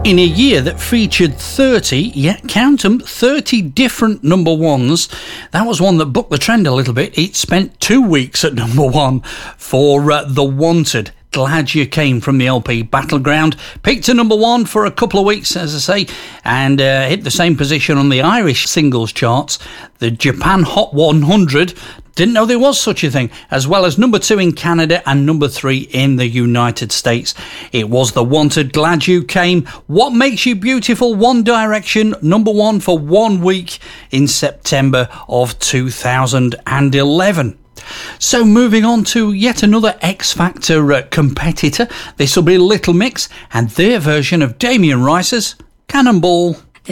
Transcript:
In a year that featured 30, count 'em, 30 different number ones, that was one that booked the trend a little bit. It spent 2 weeks at number one for The Wanted. Glad You Came from the LP Battleground. Peaked to number one for a couple of weeks, as I say, and hit the same position on the Irish singles charts. The Japan Hot 100, didn't know there was such a thing, as well as number 2 in Canada and number 3 in the United States. It was The Wanted, Glad You Came. What Makes You Beautiful, One Direction, number 1 for 1 week in September of 2011. So moving on to yet another X Factor competitor. This will be Little Mix and their version of Damien Rice's Cannonball.